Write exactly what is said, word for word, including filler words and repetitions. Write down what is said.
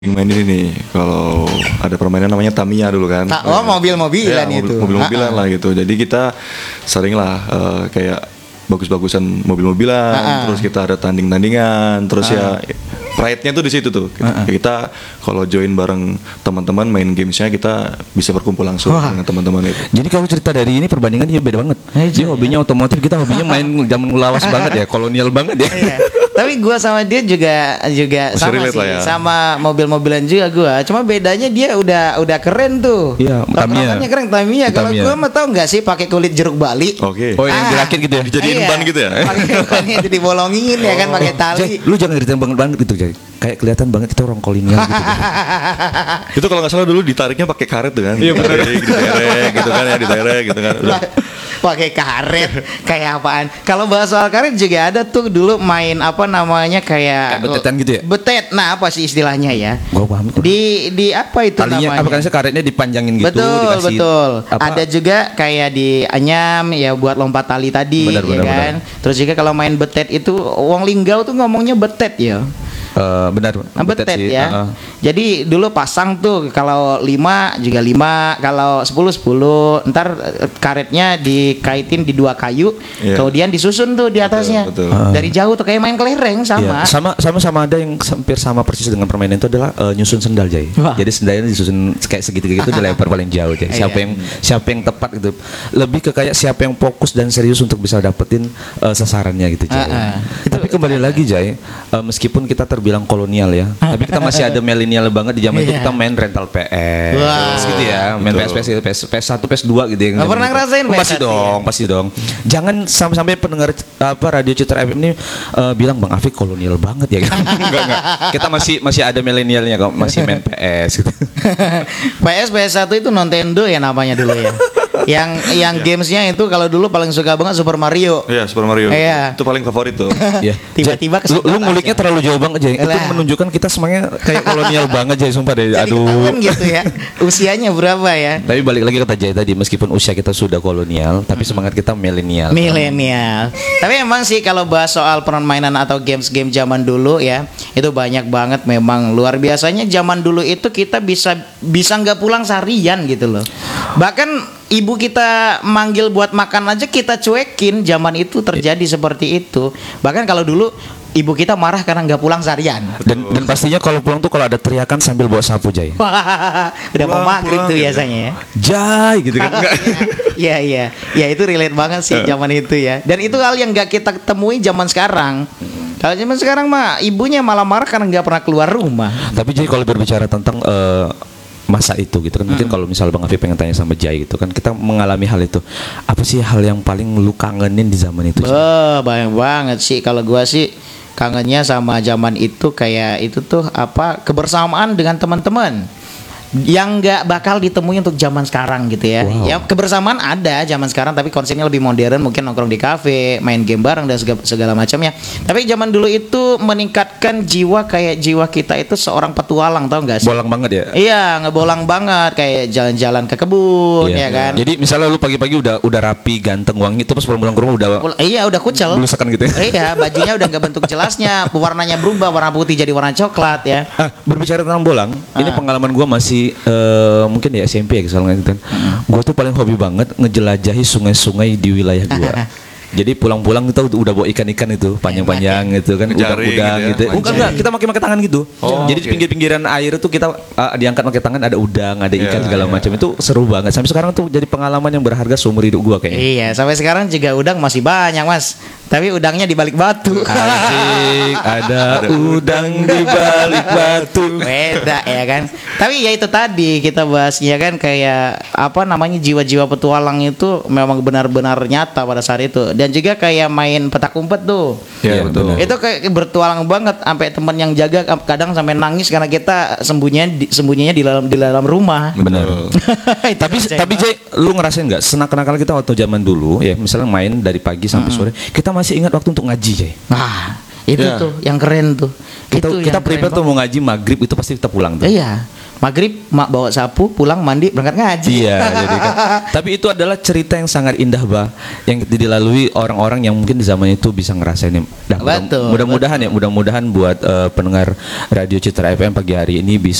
main ini nih, kalau ada permainan namanya Tamiya dulu kan. Ta- oh, mobil-mobilan ya, itu. Mobil-mobilan Ha-ha. lah gitu. Jadi kita sering lah uh, kayak bagus-bagusan mobil-mobilan, Ha-ha. terus kita ada tanding-tandingan, terus Ha-ha. ya pride-nya tuh di situ tuh. Kita, Ha-ha. kita kalau join bareng teman-teman main gamesnya kita bisa berkumpul langsung Wah. dengan teman-teman itu. Jadi kalau cerita dari ini perbandingannya beda banget. Dia hobinya otomotif, kita hobinya main zaman lawas banget ya, kolonial banget ya. Iya. Tapi gua sama dia juga juga Masih sama relate sih, lah ya. sama mobil-mobilan juga gua. Cuma bedanya dia udah udah keren tuh. Iya, Tamiya. Tamiya keren Tamiya. Kalau Tamiya. gua mah tahu nggak sih pakai kulit jeruk Bali. Oke. Oh, yang Ah. dirakit gitu ya. Dijadiin Iya, ban gitu ya? Pakai ban itu dibolongin ya kan pakai tali. Jay, lu jangan ceritain banget banget gitu, Jay. Kayak kelihatan banget kita orang kolonial gitu. Itu kalau nggak salah dulu ditariknya pakai karet tuh kan. Iya benar. Diterek gitu kan ya, diterek gitu kan. Udah. Pakai karet kayak apaan? Kalau bahas soal karet juga ada tuh dulu main apa namanya kayak Kayak betetan gitu ya? Betet. Nah, apa sih istilahnya ya? Gua paham. Di di apa itu Talinya namanya? apa kan karetnya dipanjangin gitu, Betul, dikasih betul. apa? Ada juga kayak di anyam ya buat lompat tali tadi, Benar, ya benar, kan. Terus juga kalau main betet itu wong linggau tuh ngomongnya betet ya. Eh, benar. Nah, betet sih, ya. uh-uh. Jadi dulu pasang tuh kalau lima juga lima, kalau sepuluh sepuluh. Ntar eh, karetnya dikaitin di dua kayu, Iya. kemudian disusun tuh di atasnya. betul. Dari jauh tuh kayak main kelereng sama. Iya, sama sama sama ada yang hampir sama persis dengan permainan itu adalah eh, nyusun sendal, Jay. Wah. Jadi sendalnya disusun kayak segitiga gitu dilempar paling jauh, Jay. Siapa Iya. yang siapa yang tepat gitu. Lebih ke kayak siapa yang fokus dan serius untuk bisa dapetin eh, sasarannya gitu, Jay. Ah, ah. Tapi kembali lagi, Jay, eh, meskipun kita terbilang kolonial ya, tapi kita masih ada milenial banget di zaman itu Iya. kita main rental P S. Wah. Gitu ya, main Betul. P S P S P S satu P S dua gitu ya. Nggak pernah ngerasain P S Pasti satu dong, ya? pasti dong. Jangan sampai-sampai pendengar apa Radio Citra F M ini eh, bilang Bang Afik kolonial banget ya. Enggak, enggak. Kita masih masih ada milenialnya kok, masih main P S gitu. P S P S satu itu Nintendo ya namanya dulu ya. Yang yang gamesnya itu kalau dulu paling suka banget Super Mario. Iya, Super Mario. Iya. Itu paling favorit tuh. Iya. Tiba-tiba Jay, lu, lu kesempatan nguliknya aja. terlalu jauh banget, Jay. Itu Elah. menunjukkan kita semuanya kayak kolonial banget, Jay, sumpah deh. Jadi Aduh. ketahuan gitu ya. Usianya berapa ya? Tapi balik lagi kata Jay tadi, meskipun usia kita sudah kolonial, tapi semangat kita milenial. Milenial. Tapi emang sih kalau bahas soal permainan atau games-game zaman dulu ya, itu banyak banget memang luar biasanya zaman dulu itu kita bisa bisa nggak pulang seharian gitu loh. Bahkan ibu kita manggil buat makan aja kita cuekin, zaman itu terjadi seperti itu. Bahkan kalau dulu ibu kita marah karena nggak pulang seharian. Dan dan pastinya kalau pulang tuh kalau ada teriakan sambil bawa sapu, Jay. Udah mau Pulang, maghrib pulang tuh gitu. biasanya ya. Jay gitu kan. Enggak. Iya iya, ya itu relate banget sih zaman itu ya. Dan itu hal yang nggak kita temui zaman sekarang. Kalau zaman sekarang mah ibunya malah marah karena nggak pernah keluar rumah. Tapi Jay kalau berbicara tentang eh, masa itu gitu kan, mungkin kalau misal Bang Afif pengen tanya sama Jay gitu kan, kita mengalami hal itu. Apa sih hal yang paling lu kangenin di zaman itu? Jay? Oh, banyak banget sih. Kalau gua sih kangennya sama zaman itu kayak itu tuh apa kebersamaan dengan teman-teman yang nggak bakal ditemui untuk zaman sekarang gitu ya. Wow. Ya kebersamaan ada zaman sekarang tapi konsepnya lebih modern, mungkin nongkrong di kafe, main game bareng dan segala, segala macamnya. Tapi zaman dulu itu meningkatkan jiwa kayak jiwa kita itu seorang petualang, tau nggak sih? Bolang banget ya. Iya, ngebolang banget kayak jalan-jalan ke kebun ya Iya. kan. Jadi misalnya lu pagi-pagi udah udah rapi, ganteng, wangi, terus pulang-pulang ke rumah udah Pul- iya udah kucel. blusakan gitu ya. Iya, bajunya udah nggak bentuk jelasnya, warnanya berubah, warna putih jadi warna coklat ya. Ah, berbicara tentang bolang, ini Ah. pengalaman gua masih eh, mungkin ya S M P ya soalnya gitu kan. Gua tuh paling hobi banget ngejelajahi sungai-sungai di wilayah gua. Jadi pulang-pulang kita udah bawa ikan-ikan itu panjang-panjang gitu kan, Jaring udang-udang gitu gitu. ya, Bukan enggak, kita pakai pakai tangan gitu. Oh, Jadi di oke. pinggir-pinggiran air itu kita uh, diangkat pakai tangan, ada udang, ada ikan Iya, segala iya. macam. Itu seru banget. Sampai sekarang tuh jadi pengalaman yang berharga seumur hidup gua kayaknya. Iya, sampai sekarang juga udang masih banyak, Mas. Tapi udangnya di balik batu. Asik, ada udang di balik batu. Beda ya kan. Tapi ya itu tadi kita bahas ya kan kayak apa namanya jiwa-jiwa petualang itu memang benar-benar nyata pada saat itu. Dan juga kayak main petak umpet tuh. Iya, betul. Itu kayak bertualang banget sampai teman yang jaga kadang sampai nangis karena kita sembunyinya di, sembunyinya di dalam di dalam rumah. Benar. Itu tapi percaya tapi banget. Jay, lu ngerasain nggak senak-kenakal kita waktu zaman dulu ya, misalnya main dari pagi sampai sore, kita masih ingat waktu untuk ngaji, Jay. Nah, itu Ya. tuh yang keren tuh. Kita Itu kita yang keren prepare tuh banget. mau ngaji maghrib itu pasti kita pulang tuh. Iya. maghrib mak bawa sapu, pulang mandi berangkat ngaji. Iya, jadi kan. Tapi itu adalah cerita yang sangat indah, Bah, yang dilalui orang-orang yang mungkin di zaman itu bisa ngerasain. Nah, mudah- Betul, mudah-mudahan ya, mudah-mudahan buat uh, pendengar Radio Citra F M pagi hari ini bisa